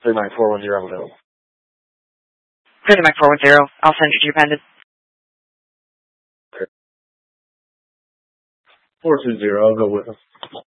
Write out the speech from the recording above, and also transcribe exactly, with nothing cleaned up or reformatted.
three nine four one zero available. three nine four one zero. I'll send you to your pendant. Okay. four two zero, I'll go with him.